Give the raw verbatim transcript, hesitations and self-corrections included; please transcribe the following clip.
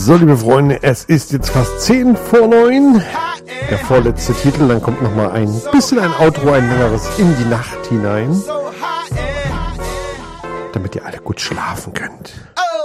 So, liebe Freunde, es ist jetzt fast zehn vor neun. Der vorletzte Titel, dann kommt noch mal ein bisschen ein Outro, ein längeres in die Nacht hinein, damit ihr alle gut schlafen könnt.